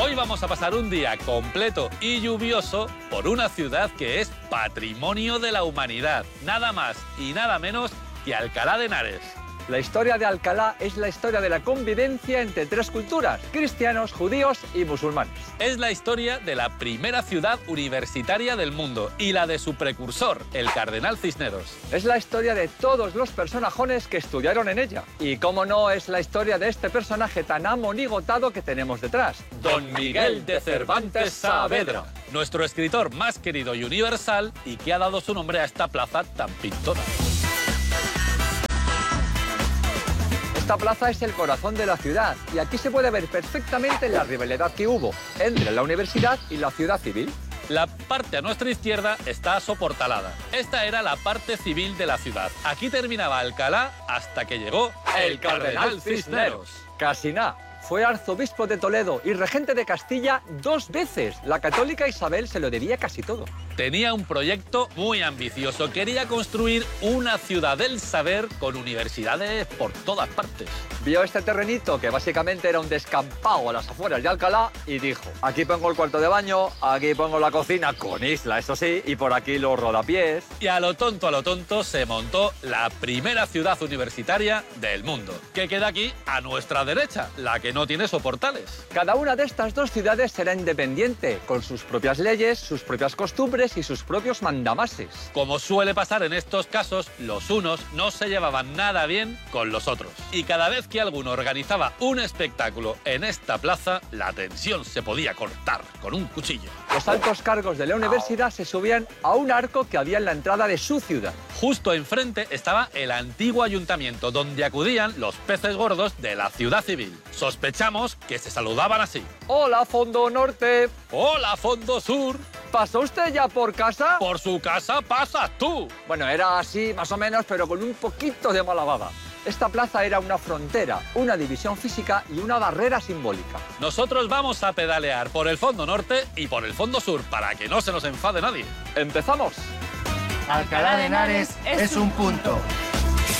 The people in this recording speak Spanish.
Hoy vamos a pasar un día completo y lluvioso por una ciudad que es patrimonio de la humanidad. Nada más y nada menos que Alcalá de Henares. La historia de Alcalá es la historia de la convivencia entre tres culturas, cristianos, judíos y musulmanes. Es la historia de la primera ciudad universitaria del mundo y la de su precursor, el Cardenal Cisneros. Es la historia de todos los personajones que estudiaron en ella. Y cómo no, es la historia de este personaje tan amonigotado que tenemos detrás. Don Miguel de Cervantes Saavedra, nuestro escritor más querido y universal y que ha dado su nombre a esta plaza tan pintora. Esta plaza es el corazón de la ciudad y aquí se puede ver perfectamente la rivalidad que hubo entre la universidad y la ciudad civil. La parte a nuestra izquierda está soportalada. Esta era la parte civil de la ciudad. Aquí terminaba Alcalá hasta que llegó el Cardenal Cisneros. Casi nada. Fue arzobispo de Toledo y regente de Castilla 2 veces. La católica Isabel se lo debía casi todo. Tenía un proyecto muy ambicioso. Quería construir una ciudad del saber con universidades por todas partes. Vio este terrenito, que básicamente era un descampado a las afueras de Alcalá, y dijo, aquí pongo el cuarto de baño, aquí pongo la cocina, con isla, eso sí, y por aquí los rodapiés. Y a lo tonto, se montó la primera ciudad universitaria del mundo, que queda aquí a nuestra derecha, la que no tiene soportales. Cada una de estas dos ciudades será independiente, con sus propias leyes, sus propias costumbres y sus propios mandamases. Como suele pasar en estos casos, los unos no se llevaban nada bien con los otros. Y cada vez que alguno organizaba un espectáculo en esta plaza, la tensión se podía cortar con un cuchillo. Los altos cargos de la universidad se subían a un arco que había en la entrada de su ciudad. Justo enfrente estaba el antiguo ayuntamiento, donde acudían los peces gordos de la ciudad civil. Sospechamos que se saludaban así. Hola, Fondo Norte. Hola, Fondo Sur. ¿Pasó usted ya por casa? Por su casa pasas tú. Bueno, era así más o menos, pero con un poquito de mala baba. Esta plaza era una frontera, una división física y una barrera simbólica. Nosotros vamos a pedalear por el fondo norte y por el fondo sur para que no se nos enfade nadie. ¡Empezamos! Alcalá de Henares es un punto.